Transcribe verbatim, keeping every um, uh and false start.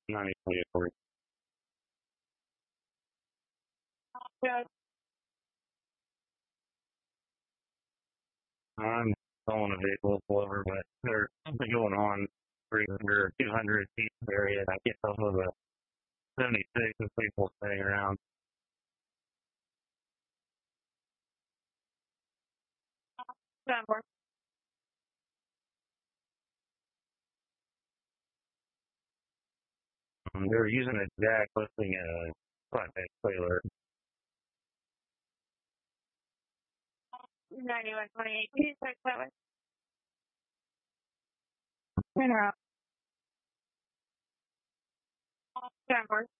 ninety twenty-four. Yeah. I'm calling a vehicle pull over, but there's something going on three hundred or two hundred feet area. I get off of a seventy-six with people staying around. Denver. Um, they were using a jack lifting a flatbed trailer. ninety-one twenty-eight. Please check that way. Turn around. Denver.